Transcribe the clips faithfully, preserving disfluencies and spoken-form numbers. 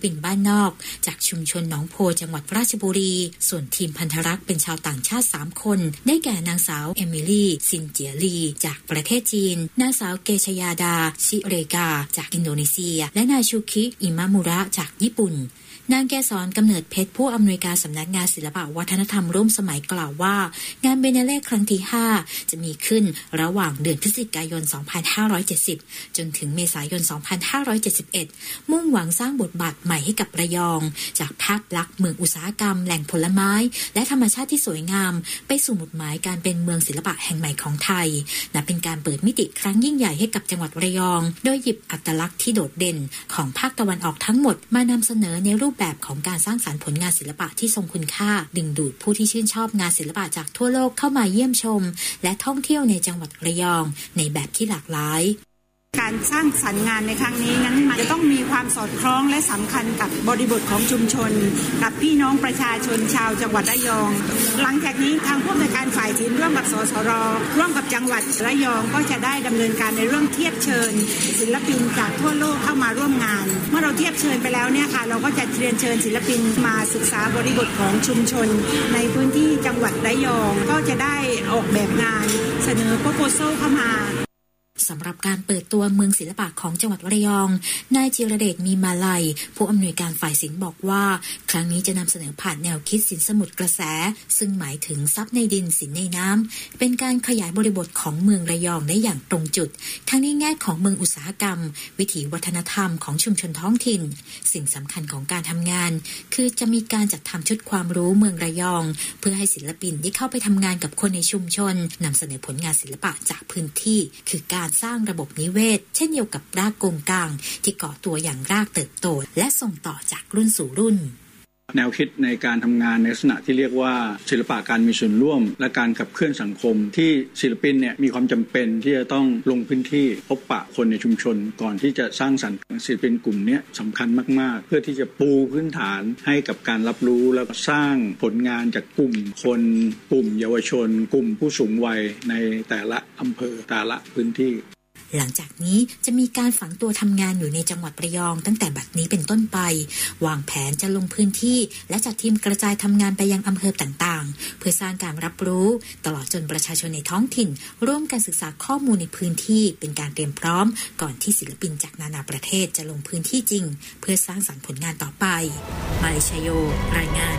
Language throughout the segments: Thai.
ปินบ้านนอกจากชุมชนหนองโพจังหวัดราชบุรีส่วนทีมพันธรักษ์เป็นชาวต่างชาติสามคนได้แก่นางสาวเอมิลี่ซินเจียลีจากประเทศจีนนางสาวเกชยาดาชิเรกาจากอินโดนีเซียและนายชูคิอิมามุระจากญี่ปุ่นนางแกษรกำเนิดเพชรผู้อำนวยการสำนักงานศิลปวัฒนธรรมร่วมสมัยกล่าวว่างานเบเนเล่ครั้งที่ห้าจะมีขึ้นระหว่างเดือนพฤศจิกายนสองพันห้าร้อยเจ็ดสิบจนถึงเมษายนสองพันห้าร้อยเจ็ดสิบเอ็ดมุ่งหวังสร้างบทบาทใหม่ให้กับระยองจากภาพลักษณ์เมืองอุตสาหกรรมแหล่งผลไม้และธรรมชาติที่สวยงามไปสู่หมุดหมายการเป็นเมืองศิลปะแห่งใหม่ของไทยนับเป็นการเปิดมิติครั้งยิ่งใหญ่ให้กับจังหวัดระยองโดยหยิบอัตลักษณ์ที่โดดเด่นของภาคตะวันออกทั้งหมดมานำเสนอในรูปแบบของการสร้างสรรค์ผลงานศิลปะที่ทรงคุณค่าดึงดูดผู้ที่ชื่นชอบงานศิลปะจากทั่วโลกเข้ามาเยี่ยมชมและท่องเที่ยวในจังหวัดระยองในแบบที่หลากหลายการสร้างสรรค์งานในครั้งนี้นั้นมันจะต้องมีความสอดคล้องและสำคัญกับบริบทของชุมชนกับพี่น้องประชาชนชาวจังหวัดระยองหลังจากนี้ทางผู้อำนวยการฝ่ายศิลป์ร่วมกับสสรร่วมกับจังหวัดระยองก็จะได้ดำเนินการในเรื่องเทียบเชิญศิลปินจากทั่วโลกเข้ามาร่วมงานเมื่อเราเทียบเชิญไปแล้วเนี่ยค่ะเราก็จะเรียนเชิญศิลปินมาศึกษาบริบทของชุมชนในพื้นที่จังหวัดระยองก็จะได้ออกแบบงานเสนอโปรโพซัลเข้ามาสำหรับการเปิดตัวเมืองศิลปะของจังหวัดระยองนายจิรเดชมีมาลัยผู้อำนวยการฝ่ายศิลป์บอกว่าครั้งนี้จะนำเสนอผ่านแนวคิดสินสมุทรกระแสซึ่งหมายถึงทรัพย์ในดินสินในน้ำเป็นการขยายบริบทของเมืองระยองได้อย่างตรงจุดทั้งในแง่ของเมืองอุตสาหกรรมวิถีวัฒนธรรมของชุมชนท้องถิ่นสิ่งสำคัญของการทำงานคือจะมีการจัดทำชุดความรู้เมืองระยองเพื่อให้ศิลปินได้เข้าไปทำงานกับคนในชุมชนนำเสนอผลงานศิลปะจากพื้นที่คือการสร้างระบบนิเวศเช่นเดียวกับรากกงกลางที่ก่อตัวอย่างรากเติบโตและส่งต่อจากรุ่นสู่รุ่นแนวคิดในการทำงานในลักษณะที่เรียกว่าศิลปะการมีส่วนร่วมและการขับเคลื่อนสังคมที่ศิลปินเนี่ยมีความจำเป็นที่จะต้องลงพื้นที่พบปะคนในชุมชนก่อนที่จะสร้างสรรค์ศิลปินกลุ่มนี้สำคัญมากๆเพื่อที่จะปูพื้นฐานให้กับการรับรู้แล้วสร้างผลงานจากกลุ่มคนกลุ่มเยาวชนกลุ่มผู้สูงวัยในแต่ละอำเภอแต่ละพื้นที่หลังจากนี้จะมีการฝังตัวทำงานอยู่ในจังหวัดระยองตั้งแต่บัดนี้เป็นต้นไปวางแผนจะลงพื้นที่และจัดทีมกระจายทำงานไปยังอำเภอต่างๆเพื่อสร้างการรับรู้ตลอดจนประชาชนในท้องถิ่นร่วมกันศึกษาข้อมูลในพื้นที่เป็นการเตรียมพร้อมก่อนที่ศิลปินจากนานาประเทศจะลงพื้นที่จริงเพื่อสร้างสรรค์ผลงานต่อไปมาเลชโยรายงาน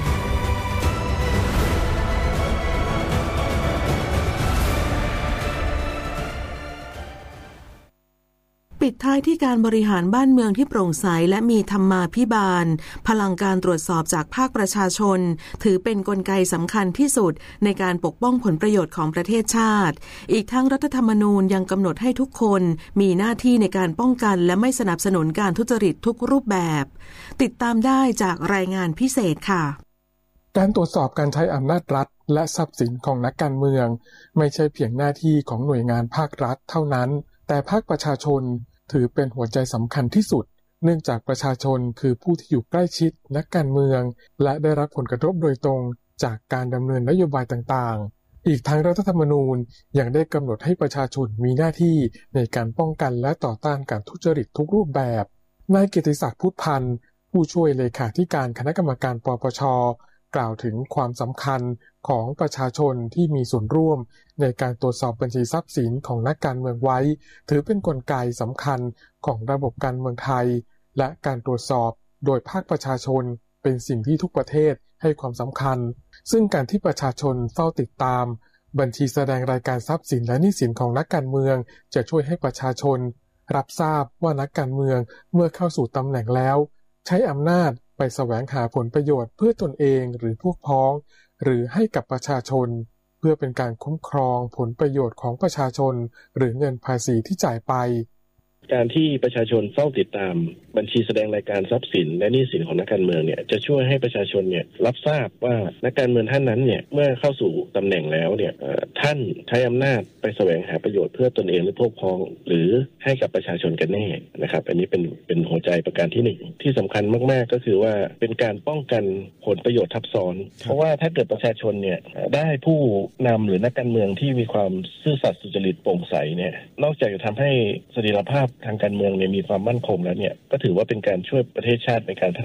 ปิดท้ายที่การบริหารบ้านเมืองที่โปร่งใสและมีธรรมาภิบาลพลังการตรวจสอบจากภาคประชาชนถือเป็นกลไกสำคัญที่สุดในการปกป้องผลประโยชน์ของประเทศชาติอีกทั้งรัฐธรรมนูญยังกำหนดให้ทุกคนมีหน้าที่ในการป้องกันและไม่สนับสนุนการทุจริตทุกรูปแบบติดตามได้จากรายงานพิเศษค่ะการตรวจสอบการใช้อำนาจรัฐและทรัพย์สินของนักการเมืองไม่ใช่เพียงหน้าที่ของหน่วยงานภาครัฐเท่านั้นแต่ภาคประชาชนถือเป็นหัวใจสำคัญที่สุดเนื่องจากประชาชนคือผู้ที่อยู่ใกล้ชิดนักการเมืองและได้รับผลกระทบโดยตรงจากการดำเนินนโยบายต่างๆอีกทั้งรัฐธรรมนูญยังได้กำหนดให้ประชาชนมีหน้าที่ในการป้องกันและต่อต้านการทุจริตทุกรูปแบบนายเกียรติศักดิ์พุทธพันธ์ผู้ช่วยเลขาธิการคณะกรรมการปปช.กล่าวถึงความสำคัญของประชาชนที่มีส่วนร่วมในการตรวจสอบบัญชีทรัพย์สินของนักการเมืองไว้ถือเป็นกลไกสำคัญของระบบการเมืองไทยและการตรวจสอบโดยภาคประชาชนเป็นสิ่งที่ทุกประเทศให้ความสำคัญซึ่งการที่ประชาชนเฝ้าติดตามบัญชีแสดงรายการทรัพย์สินและหนี้สินของนักการเมืองจะช่วยให้ประชาชนรับทราบว่านักการเมืองเมื่อเข้าสู่ตำแหน่งแล้วใช้อำนาจไปแสวงหาผลประโยชน์เพื่อตนเองหรือพวกพ้องหรือให้กับประชาชนเพื่อเป็นการคุ้มครองผลประโยชน์ของประชาชนหรือเงินภาษีที่จ่ายไปการที่ประชาชนเฝ้าติดตามบัญชีแสดงรายการทรัพย์สินและหนี้สินของนักการเมืองเนี่ยจะช่วยให้ประชาชนเนี่ยรับทราบว่านักการเมืองท่านนั้นเนี่ยเมื่อเข้าสู่ตำแหน่งแล้วเนี่ยท่านใช้อำนาจไปแสวงหาประโยชน์เพื่อตนเองหรือพวกพ้องหรือให้กับประชาชนกันแน่นะครับอันนี้เป็นเป็นหัวใจประการที่หนึ่งที่สำคัญมากๆก็คือว่าเป็นการป้องกันผลประโยชน์ทับซ้อนเพราะว่าถ้าเกิดประชาชนเนี่ยได้ผู้นำหรือนักการเมืองที่มีความซื่อสัตย์สุจริตโปร่งใสเนี่ยนอกจากจะทำให้เสถียรภาพทางการเมืองเนี่ยมีความมั่นคงแล้วเนี่ยก็ถือว่าเป็นการช่วยประเทศชาติในการ